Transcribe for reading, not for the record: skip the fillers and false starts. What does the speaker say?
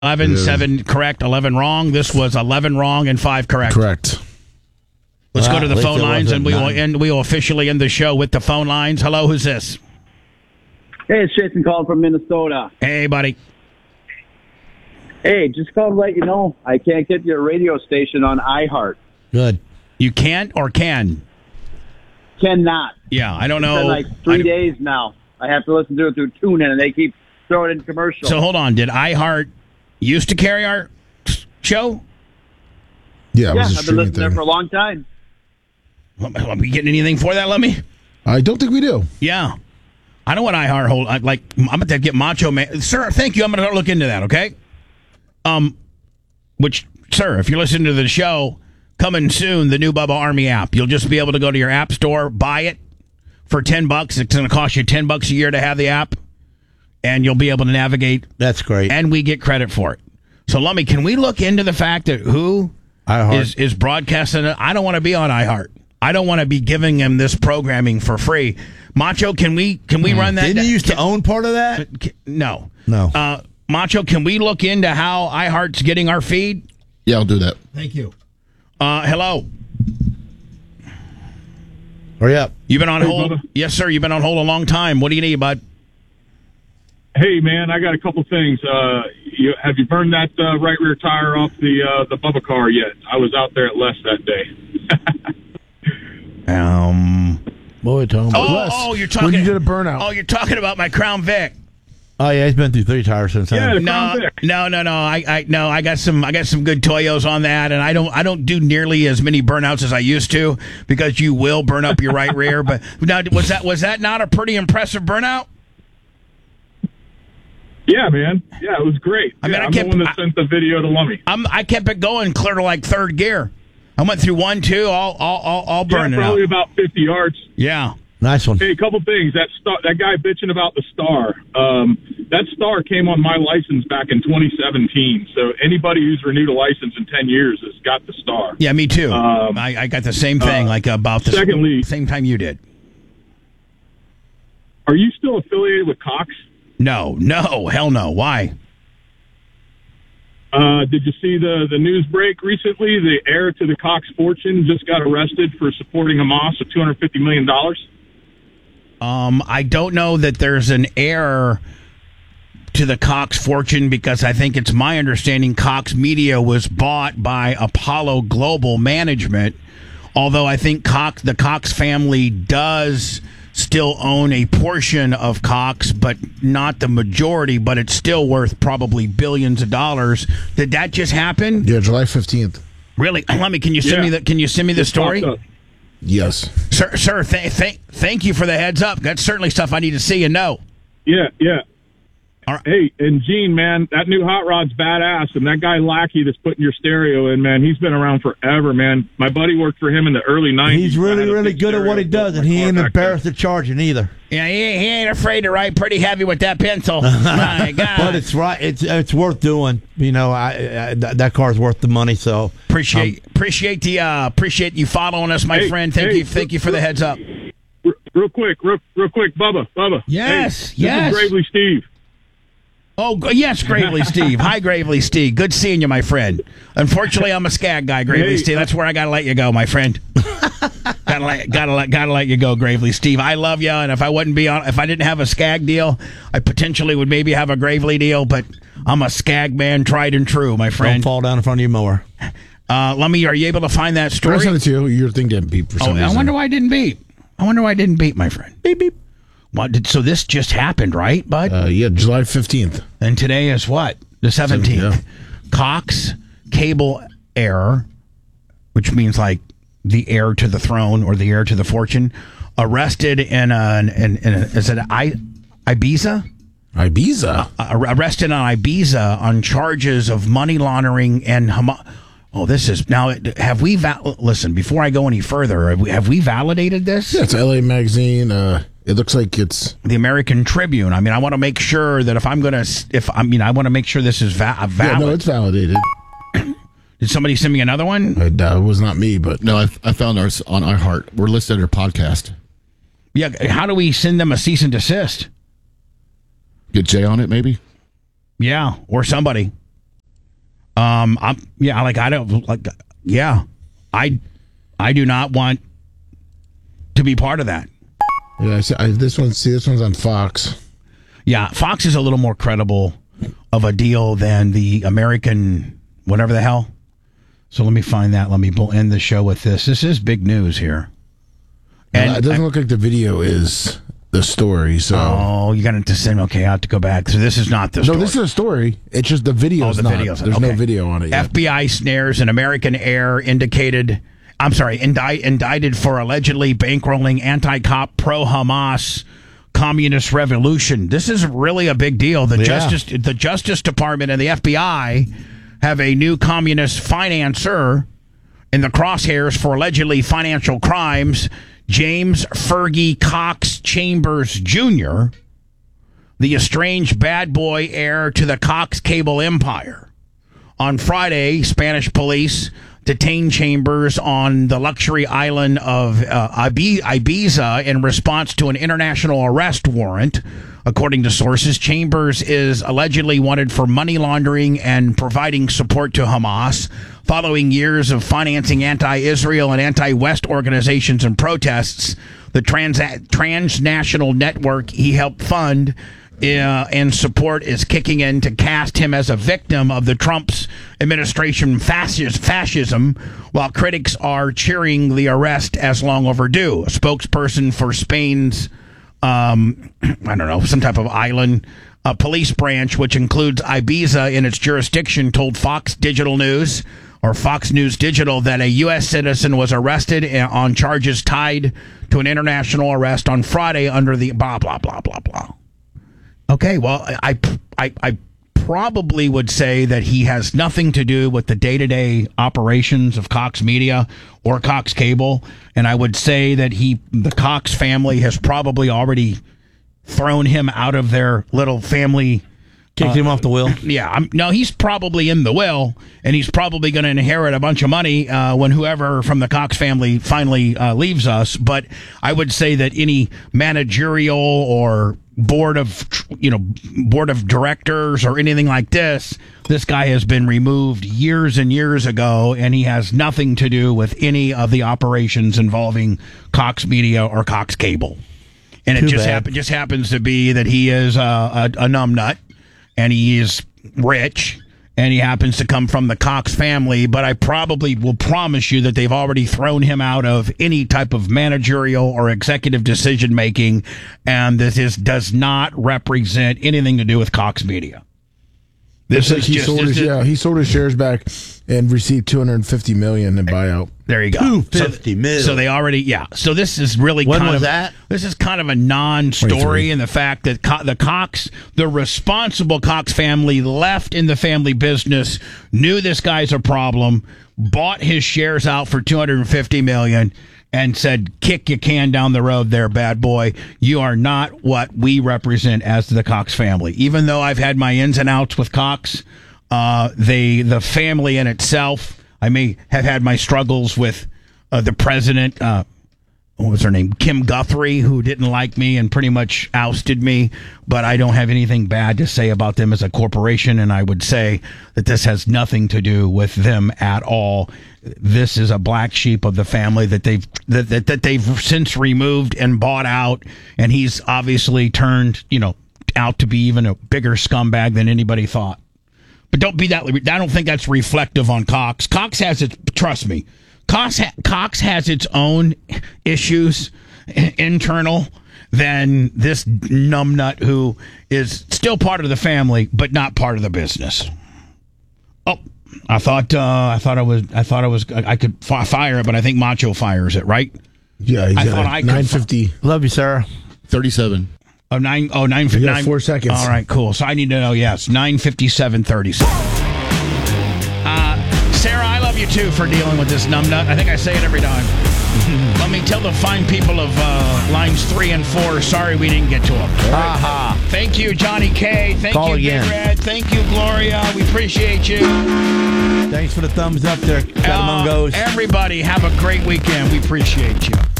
11, 7 correct, 11 wrong. This was 11 wrong and 5 correct. Correct. Let's go to the phone lines, and we will officially end the show with the phone lines. Hello, who's this? Hey, it's Jason calling from Minnesota. Hey, buddy. Hey, just calling to let you know I can't get your radio station on iHeart. Good. You can't or can? Cannot. Yeah, I don't know. It's been like 3 days now. I have to listen to it through TuneIn, and they keep throwing it in commercials. So hold on. Did iHeart used to carry our show? Yeah, I've been listening there for a long time. Are we getting anything for that, Lemmy? I don't think we do. Yeah. I know what iHeart hold. I'm about to get Macho Man. Sir, thank you. I'm going to look into that, okay? Sir, if you're listening to the show, coming soon, the new Bubba Army app. You'll just be able to go to your app store, buy it for $10. It's going to cost you $10 a year to have the app, and you'll be able to navigate. That's great. And we get credit for it. So, Lummy, can we look into the fact that who is broadcasting it? I don't want to be on iHeart. I don't want to be giving him this programming for free. Macho, can we run that? Didn't you used to own part of that? No. Macho, can we look into how iHeart's getting our feed? Yeah, I'll do that. Thank you. Hello. Hurry up. You've been on hold? Bubba. Yes, sir. You've been on hold a long time. What do you need, bud? Hey, man, I got a couple things. Have you burned that right rear tire off the Bubba car yet? I was out there at Les that day. What are we talking about? Oh, you're talking. When you did a burnout. Oh, you're talking about my Crown Vic. Oh yeah, he's been through 3 tires since then. No. I got some good Toyos on that, and I don't do nearly as many burnouts as I used to because you will burn up your right rear. But now, was that not a pretty impressive burnout? Yeah, man. Yeah, it was great. I'm the one that sent the video to Lummy. I kept it going clear to like 3rd gear. I went through 1, 2, all burning out. Probably about 50 yards. Yeah. Nice one. Hey, a couple things. That guy bitching about the Star. That Star came on my license back in 2017. So anybody who's renewed a license in 10 years has got the Star. Yeah, me too. I got the same thing, about the same time you did. Are you still affiliated with Cox? No, hell no. Why? Did you see the news break recently? The heir to the Cox fortune just got arrested for supporting Hamas with $250 million. I don't know that there's an heir to the Cox fortune because I think it's my understanding Cox Media was bought by Apollo Global Management, although I think the Cox family does still own a portion of Cox, but not the majority, but it's still worth probably billions of dollars. Did that just happen? Yeah, July 15th. Really? Let me. Can you send me the story? Yes. Sir, thank you for the heads up. That's certainly stuff I need to see and know. Yeah. All right. Hey, and Gene, man, that new hot rod's badass, and that guy Lackey that's putting your stereo in, man, he's been around forever, man. My buddy worked for him in the early 90s. He's really good at what he does, and he ain't embarrassed to charge it either. Yeah, he ain't afraid to write pretty heavy with that pencil. My God. But it's right. It's worth doing. You know, that car's worth the money. So appreciate you following us, my friend. Thank you for the heads up. Real quick, Bubba. Yes. This is Gravely Steve. Oh, yes, Gravely Steve. Hi, Gravely Steve. Good seeing you, my friend. Unfortunately, I'm a skag guy, Gravely Steve. That's where I got to let you go, my friend. gotta let you go, Gravely Steve. I love you, and if I didn't have a skag deal, I potentially would maybe have a Gravely deal, but I'm a skag man, tried and true, my friend. Don't fall down in front of your mower. Lummy, are you able to find that story? I sent it to you. Your thing didn't beep for some reason. I wonder why I didn't beep, my friend. Beep, beep. So this just happened, right, bud? Yeah, July 15th. And today is what? The 17th. Yeah. Cox cable heir, which means like the heir to the throne or the heir to the fortune, arrested in is it Ibiza? Ibiza? Arrested on Ibiza on charges of money laundering and Hamas. Oh, this is now. Have we listen? Before I go any further, have we validated this? Yeah, it's LA Magazine. It looks like it's the American Tribune. I mean, I want to make sure that I want to make sure this is valid. Yeah, no, it's validated. Did somebody send me another one? It was not me, but no, I found ours on iHeart. We're listed in our podcast. Yeah, how do we send them a cease and desist? Get Jay on it, maybe. Yeah, or somebody. I do not want to be part of that. Yeah, this one's on Fox. Yeah, Fox is a little more credible of a deal than the American whatever the hell. So let me find that. Let me end the show with this. This is big news here. And it doesn't look like the video is the story. So you got to send. Okay, I have to go back. So this is not the story. No, this is a story. It's just the video. Oh, the video's There's okay. no video on it yet. FBI snares an American heir indicted for allegedly bankrolling anti-cop pro-Hamas communist revolution. This is really a big deal. The Justice Department and the FBI have a new communist financier in the crosshairs for allegedly financial crimes. James Fergie Cox Chambers Jr., the estranged bad boy heir to the Cox cable empire. On Friday, Spanish police detained Chambers on the luxury island of Ibiza in response to an international arrest warrant. According to sources, Chambers is allegedly wanted for money laundering and providing support to Hamas. Following years of financing anti-Israel and anti-West organizations and protests, the transnational network he helped fund and support is kicking in to cast him as a victim of the Trump's administration fascism, while critics are cheering the arrest as long overdue. A spokesperson for Spain's, some type of island police branch, which includes Ibiza in its jurisdiction, told Fox News Digital that a U.S. citizen was arrested on charges tied to an international arrest on Friday under the blah, blah, blah, blah, blah. Okay, well, I probably would say that he has nothing to do with the day-to-day operations of Cox Media or Cox Cable, and I would say that the Cox family has probably already thrown him out of their little family. Kicked him off the will? Yeah. No, he's probably in the will, and he's probably going to inherit a bunch of money when whoever from the Cox family finally leaves us. But I would say that any managerial or board of directors or anything like this guy has been removed years and years ago, and he has nothing to do with any of the operations involving Cox Media or Cox Cable. And it just happens to be that he is a numbnut, and he is rich, and he happens to come from the Cox family, but I probably will promise you that they've already thrown him out of any type of managerial or executive decision-making, and this does not represent anything to do with Cox Media. He sold his shares back and received $250 million in buyout. There you go. $250 million. So they already, So this is really This is kind of a non-story in the fact that the responsible Cox family left in the family business, knew this guy's a problem, bought his shares out for $250 million, and said, kick your can down the road there, bad boy. You are not what we represent as the Cox family. Even though I've had my ins and outs with Cox, the family in itself, I may have had my struggles with the president, what was her name? Kim Guthrie, who didn't like me and pretty much ousted me, but I don't have anything bad to say about them as a corporation, and I would say that this has nothing to do with them at all. This is a black sheep of the family that they've since removed and bought out, and he's obviously turned, out to be even a bigger scumbag than anybody thought. But don't be that. I don't think that's reflective on Cox. Cox has its. Trust me, Cox has its own issues internal than this numbnut who is still part of the family but not part of the business. Oh, I could fire it, but I think Macho fires it, right? Yeah, he's at 9:50. Love you, Sarah. 37. 9:59. 4 seconds. All right, cool. So I need to know, yes, 9:57:37. Sarah, I love you too for dealing with this numbnut. I think I say it every time. Let me tell the fine people of lines 3 and 4, sorry we didn't get to them. Aha. Thank you, Johnny K. Thank Call you, again. Big Red. Thank you, Gloria. We appreciate you. Thanks for the thumbs up there, Catamongos. Everybody, have a great weekend. We appreciate you.